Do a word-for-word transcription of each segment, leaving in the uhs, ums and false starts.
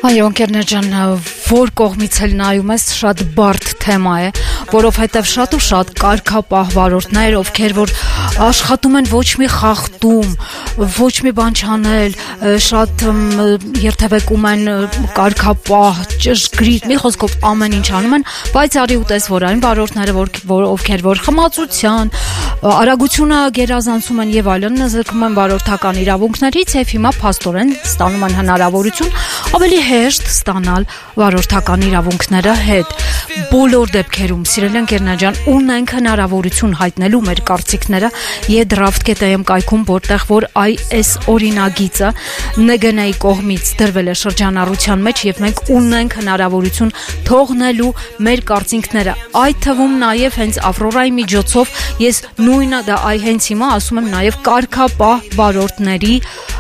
Այո, ընկերներ ջան, որ կողմից էլ նայում ես, շատ բարդ թեմա է, որովհետև շատ ու շատ կարգապահ վարորդներ, ովքեր որ աշխատում են ոչ մի խախտում, ոչ մի բան չանել, շատ երթևեկում են կարգապահ, ճշգրիտ, մի խոսքով ամեն ինչ անում են, բայց արի ուտես, որ այն վարորդները, որ, ովքեր որ խմացության, արագությունը գերազանցում են եւ այլն, զրկում են վարորդական իրավունքներից եւ հիմա փաստորեն ստանում են հնարավորություն ավելի հեշտ ստանալ վարորդական իրավունքները հետ։ Բոլոր դեպքերում, սիրելի ընկերներ ջան, ունենք հնարավորություն հայտնելու մեր կարծիքները Եդրավտ կետ եմ կայքում, որտեղ որ այ այս օրինագիծը Ն Գ Ն-ի կողմից դրվել է շրջանառության մեջ եւ մենք ունենք հնարավորություն թողնելու մեր կարծիքները։ Այդ թվում նաեւ հենց Ավրորայի միջոցով ես նույնը դա այ հենց հիմա ասում եմ նաեւ կարգապահ վարորդների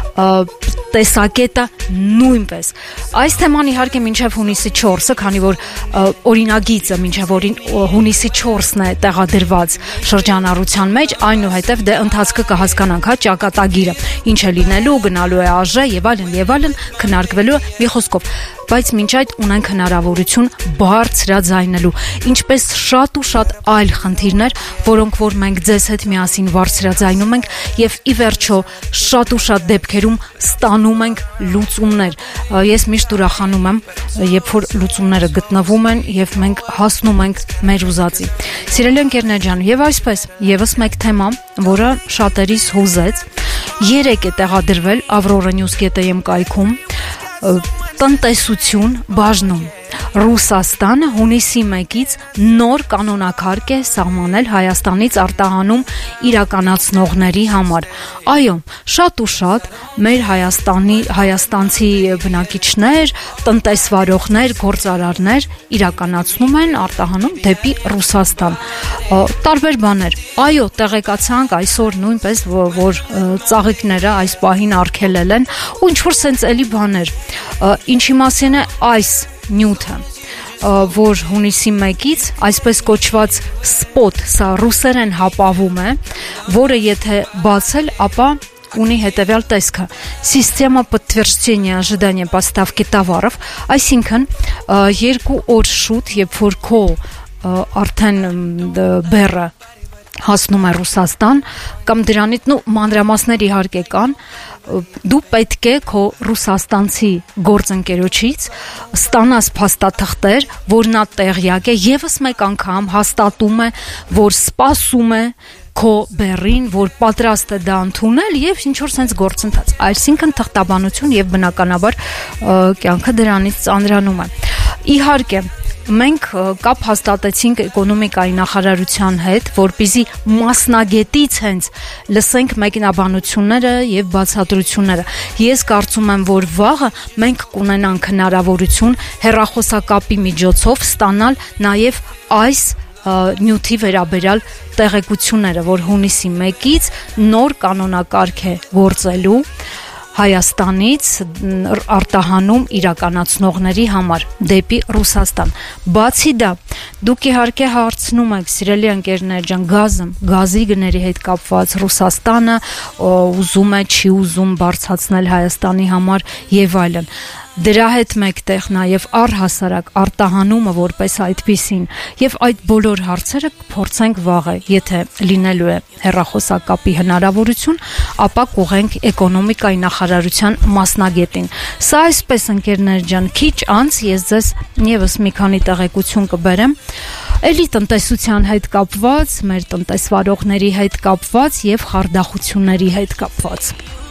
տեսակետը նույնպես։ Այս թեման իհարկե մինչև հունիսի չորսը, քանի որ օրինագիծը մինչև հունիսի չորսն է տեղադրված շրջանառության մեջ, այնուհետև դե ընթացքը կհասկանանք, հա, ճակատագիրը ինչ է լինելու, գնալու է ԱԺ եւ այլն եւ այլն, քննարկվելու է մի խոսքով, բայց մինչ այդ ունենք հնարավորություն բարձրաձայնելու, ինչպես շատ ու շատ այլ խնդիրներ, որոնք որ մենք ձեզ հետ միասին բարձրաձայնում ենք եւ ի վերջո շատ ու շատ դեպքերում ստանում ենք լուծումներ։ Ես միշտ ուրախանում եմ, երբ որ լուծումները գտնվում են եւ մենք հասնում ենք մեր ուզածի։ Սիրելի ընկերներ ջան, եւ այսպես եւս մեկ թեմա, որը շատերիս հուզեց, երեք է տեղադրվել Avrora News կետ am կայքում տնտեսություն բաժնում։ Ռուսաստանը հունիսի մեկից նոր կանոնակարգ է սահմանել Հայաստանից արտահանում իրականացնողների համար։ Այո, շատ ու շատ մեր Հայաստանի հայաստանցի բնակիչներ, տնտեսվարողներ, գործարարներ իրականացնում են արտահանում դեպի Ռուսաստան։ Տարբեր բաներ։ Այո, տեղեկացանք այսօր նույնպես, որ ծաղիկները այս պահին արգելել են, ու ինչ որ սենց էլի բաներ։ Ինչի մասին է այս նյութը, որ հունիսի մեկից այսպես կոչված սպոտ, սա ռուսերեն հապավում է, որը եթե բացել, ապա ունի հետևյալ տեսքը. Система подтверждения ожидания поставки товаров, այսինքն երկու օր շուտ, երբ որ քո արդեն բեռը հասնում է Ռուսաստան, կամ դրանից նո մանրամասներ իհարկե կան, դու պետք է քո ռուսաստանցի գործընկերոջից ստանաս փաստաթղթեր, որ նա տեղյակ է, եւս մեկ անգամ հաստատում է, որ սպասում է քո բեռին, որ պատրաստ է դա ընդունել եւ ինչ որ sense գործընթաց։ Այսինքն թղթաբանություն եւ բնականաբար կյանքը դրանից ծանրանում է։ Իհարկե մենք կապ հաստատեցինք էկոնոմիկայի նախարարության հետ, որպեսզի մասնագետից հենց լսենք մեկնաբանությունները եւ բացատրությունները։ Ես կարծում եմ, որ վաղը մենք կունենանք հնարավորություն հեռախոսակապի միջոցով ստանալ նաեւ այս նյութի վերաբերյալ տեղեկությունները, որ հունիսի մեկից նոր կանոնակարգ է գործելու Հայաստանից արտահանում իրականացնողների համար դեպի Ռուսաստան։ Բացի դա, դուք իհարկե հարցնում եք, սիրելի ընկերներ ջան, գազը, գազի գների հետ կապված Ռուսաստանը ուզում է, չի ուզում բարձրացնել Հայաստանի համար եւ այլն։ Դրա հետ մեկտեղ նաև առհասարակ արտահանումը որպես այդպիսին եւ այդ բոլոր հարցերը կփորձենք վաղը, եթե լինելու է հեռախոսակապի հնարավորություն, ապա կուղենք էկոնոմիկայի նախարարության մասնագետին։ Սա այսպես ընկերներ ջան, քիչ անց ես ձեզ եւս մի քանի տեղեկություն կբերեմ, էլի տնտեսության հետ կապված, մեր տնտեսվարողների հետ կապված եւ խարդախությունների հետ կապված։